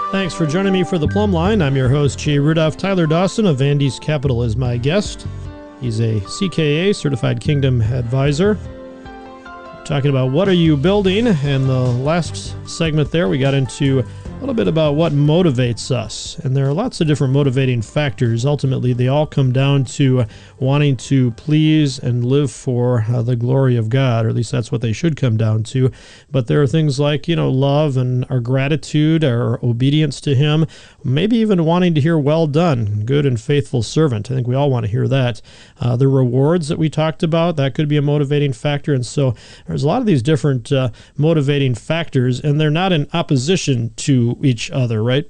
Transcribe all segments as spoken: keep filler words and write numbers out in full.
Thanks for joining me for The Plumb Line. I'm your host, Jay Rudolph. Tyler Dawson of Vandy's Capital is my guest. He's a C K A, Certified Kingdom Advisor. We're talking about what are you building, and the last segment there we got into a little bit about what motivates us. And there are lots of different motivating factors. Ultimately, they all come down to wanting to please and live for uh, the glory of God, or at least that's what they should come down to. But there are things like, you know, love and our gratitude, our obedience to Him, maybe even wanting to hear, well done, good and faithful servant. I think we all want to hear that. Uh, the rewards that we talked about, that could be a motivating factor. And so there's a lot of these different uh, motivating factors, and they're not in opposition to each other, right?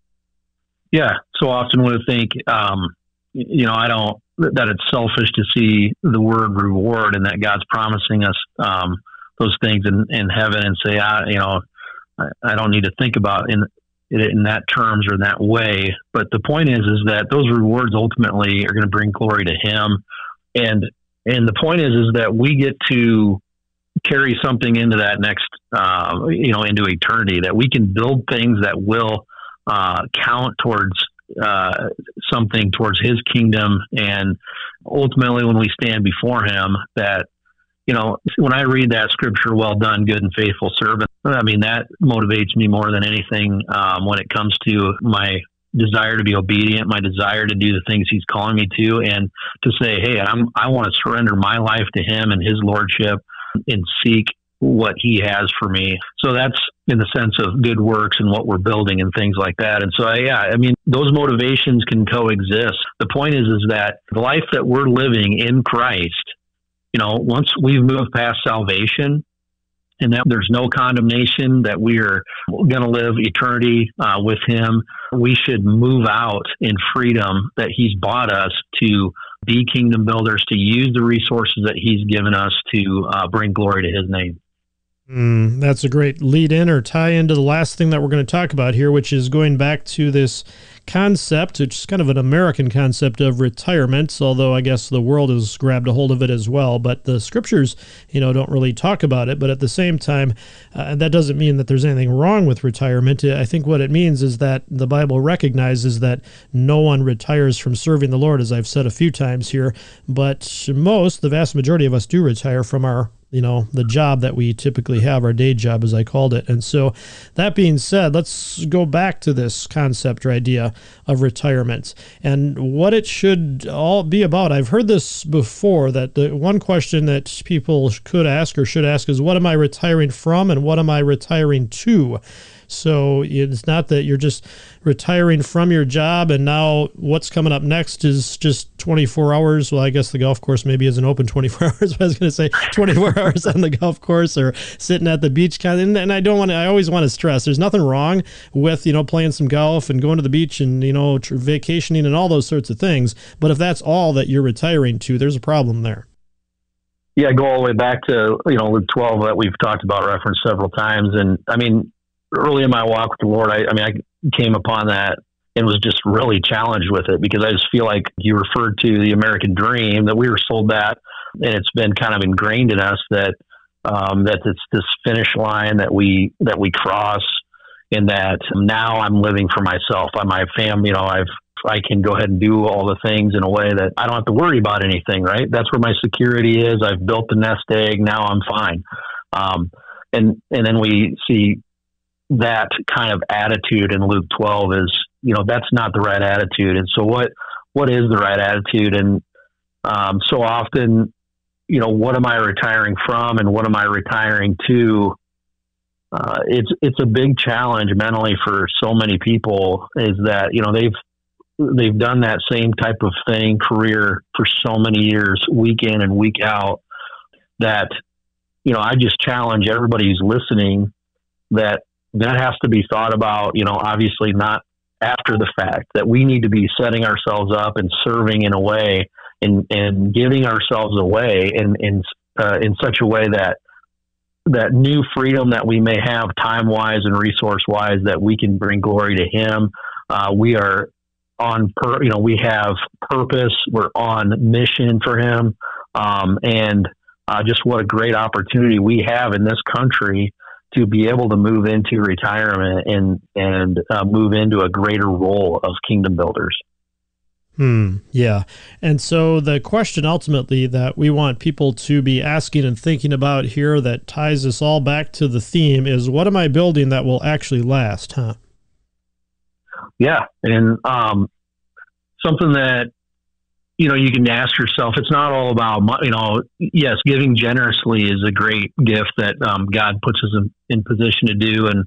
Yeah. So often we think, um, you know, I don't, that it's selfish to see the word reward and that God's promising us um, those things in, in heaven and say, I, you know, I, I don't need to think about in in that terms or in that way. But the point is, is that those rewards ultimately are going to bring glory to Him. And, and the point is, is that we get to carry something into that next, uh, you know, into eternity, that we can build things that will uh, count towards uh, something towards His kingdom. And ultimately, when we stand before Him, that, you know, when I read that scripture, well done, good and faithful servant, I mean, that motivates me more than anything um, when it comes to my desire to be obedient, my desire to do the things He's calling me to, and to say, hey, I'm, I want to surrender my life to Him and His lordship and seek what He has for me. So that's in the sense of good works and what we're building and things like that. And so, yeah, I mean, those motivations can coexist. The point is, is that the life that we're living in Christ, you know, once we've moved past salvation and that there's no condemnation, that we are going to live eternity uh, with Him, we should move out in freedom that He's bought us to be kingdom builders, to use the resources that He's given us to uh, bring glory to His name. Mm, that's a great lead in or tie into the last thing that we're going to talk about here, which is going back to this concept, which is kind of an American concept of retirement, although I guess the world has grabbed a hold of it as well. But the scriptures, you know, don't really talk about it. But at the same time, uh, that doesn't mean that there's anything wrong with retirement. I think what it means is that the Bible recognizes that no one retires from serving the Lord, as I've said a few times here. But most, the vast majority of us do retire from our you know, the job that we typically have, our day job, as I called it. And so that being said, let's go back to this concept or idea of retirement and what it should all be about. I've heard this before, that the one question that people could ask or should ask is, what am I retiring from and what am I retiring to? So it's not that you're just retiring from your job and now what's coming up next is just twenty-four hours. Well, I guess the golf course maybe isn't open twenty-four hours, but I was going to say twenty-four hours on the golf course or sitting at the beach. And, and I don't want to, I always want to stress, there's nothing wrong with, you know, playing some golf and going to the beach and, you know, tr- vacationing and all those sorts of things. But if that's all that you're retiring to, there's a problem there. Yeah, go all the way back to, you know, Luke twelve that we've talked about, referenced several times. And I mean, early in my walk with the Lord, I, I mean, I came upon that and was just really challenged with it, because I just feel like you referred to the American dream, that we were sold that, and it's been kind of ingrained in us that um, that it's this finish line that we that we cross, and that now I'm living for myself. I'm my family. You know, I've I can go ahead and do all the things in a way that I don't have to worry about anything. Right? That's where my security is. I've built the nest egg. Now I'm fine. Um, and and then we see that kind of attitude in Luke twelve is, you know, that's not the right attitude. And so what, what is the right attitude? And um, so often, you know, what am I retiring from and what am I retiring to? Uh, it's, it's a big challenge mentally for so many people, is that, you know, they've, they've done that same type of thing, career, for so many years, week in and week out, that, you know, I just challenge everybody who's listening that that has to be thought about, you know, obviously not after the fact, that we need to be setting ourselves up and serving in a way and, and giving ourselves away in, in, uh, in such a way that that new freedom that we may have time wise and resource wise, that we can bring glory to Him. Uh, we are on, per, you know, we have purpose. We're on mission for Him. Um, and uh, just what a great opportunity we have in this country to be able to move into retirement and and uh, move into a greater role of kingdom builders. Hmm. Yeah. And so the question ultimately that we want people to be asking and thinking about here that ties us all back to the theme is, what am I building that will actually last, huh? Yeah. And um, something that, you know, you can ask yourself, it's not all about, you know, yes, giving generously is a great gift that um, God puts us in, in position to do. And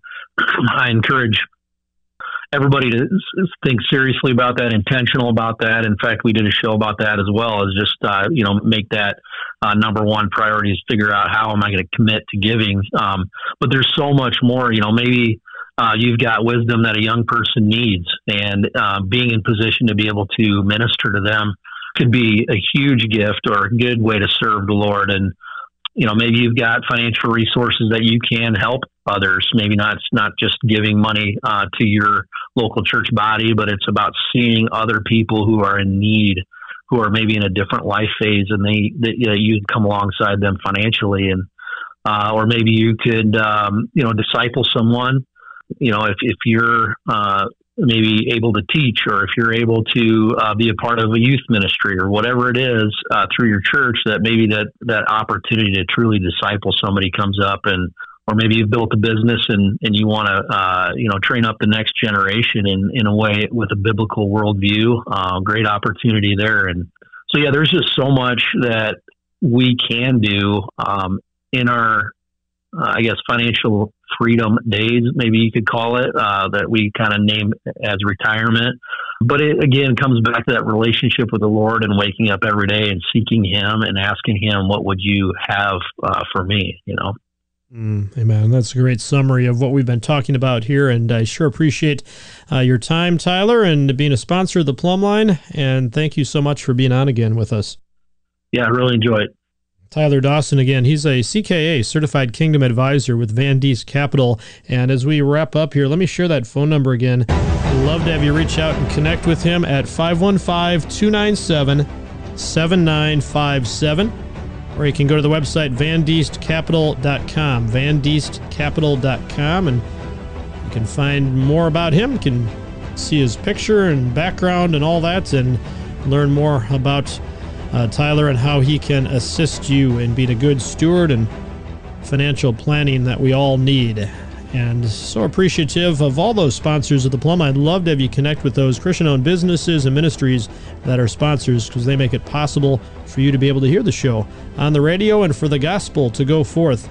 I encourage everybody to think seriously about that, intentional about that. In fact, we did a show about that as well, as just, uh, you know, make that uh, number one priority, is figure out how am I going to commit to giving. Um, but there's so much more, you know, maybe uh, you've got wisdom that a young person needs, and uh, being in position to be able to minister to them could be a huge gift or a good way to serve the Lord. And, you know, maybe you've got financial resources that you can help others. Maybe not, it's not just giving money uh, to your local church body, but it's about seeing other people who are in need, who are maybe in a different life phase, and they, that you know, you'd come alongside them financially. And, uh, or maybe you could, um, you know, disciple someone, you know, if, if you're, uh, maybe able to teach, or if you're able to uh, be a part of a youth ministry or whatever it is uh, through your church, that maybe that, that opportunity to truly disciple somebody comes up. And, or maybe you've built a business and, and you want to, uh, you know, train up the next generation in, in a way with a biblical worldview. Uh, great opportunity there. And so, yeah, there's just so much that we can do um, in our, uh, I guess, financial freedom days, maybe you could call it, uh, that we kind of name as retirement. But it, again, comes back to that relationship with the Lord and waking up every day and seeking Him and asking Him, what would you have uh, for me, you know? Mm, amen. That's a great summary of what we've been talking about here, and I sure appreciate uh, your time, Tyler, and being a sponsor of the Plumb Line, and thank you so much for being on again with us. Yeah, I really enjoy it. Tyler Dawson, again, he's a C K A Certified Kingdom Advisor with Van Diest Capital. And as we wrap up here, let me share that phone number again. I'd love to have you reach out and connect with him at five one five, two nine seven, seven nine five seven. Or you can go to the website van diest capital dot com, van diest capital dot com, and you can find more about him. You can see his picture and background and all that, and learn more about Uh, Tyler and how he can assist you in being a good steward and financial planning that we all need. And so appreciative of all those sponsors of the Plumb. I'd love to have you connect with those Christian-owned businesses and ministries that are sponsors, because they make it possible for you to be able to hear the show on the radio and for the gospel to go forth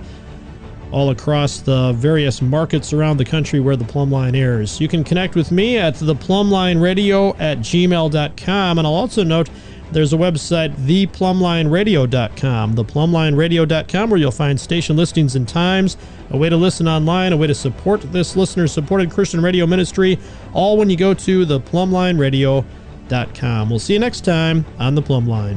all across the various markets around the country where the Plumb Line airs. You can connect with me at the plumb line radio at gmail dot com, and I'll also note there's a website, the plumb line radio dot com, the plumb line radio dot com, where you'll find station listings and times, a way to listen online, a way to support this listener-supported Christian radio ministry, all when you go to the plumb line radio dot com. We'll see you next time on The Plumb Line.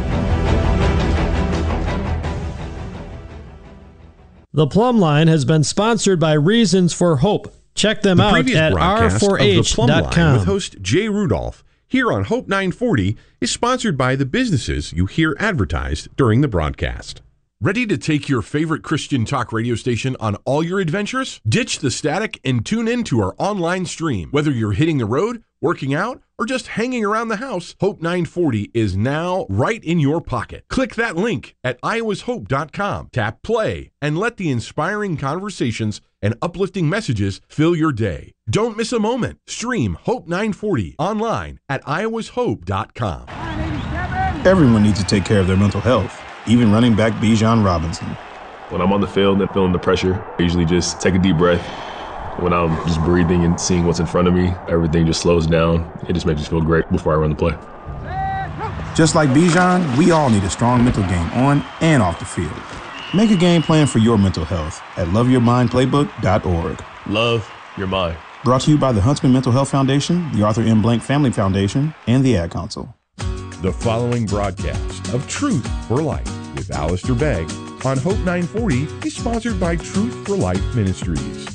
The Plumb Line has been sponsored by Reasons for Hope. Check them the out at r four h dot com. With host Jay Rudolph here on Hope nine forty is sponsored by the businesses you hear advertised during the broadcast. Ready to take your favorite Christian talk radio station on all your adventures? Ditch the static and tune in to our online stream. Whether you're hitting the road, working out, or just hanging around the house, Hope nine forty is now right in your pocket. Click that link at iowas hope dot com, tap play, and let the inspiring conversations and uplifting messages fill your day. Don't miss a moment. Stream Hope nine forty online at iowas hope dot com. Everyone needs to take care of their mental health, even running back Bijan Robinson. When I'm on the field and feeling the pressure, I usually just take a deep breath. When I'm just breathing and seeing what's in front of me, everything just slows down. It just makes me feel great before I run the play. Just like Bijan, we all need a strong mental game on and off the field. Make a game plan for your mental health at love your mind playbook dot org. Love your mind. Brought to you by the Huntsman Mental Health Foundation, the Arthur M. Blank Family Foundation, and the Ad Council. The following broadcast of Truth for Life with Alistair Begg on Hope nine forty is sponsored by Truth for Life Ministries.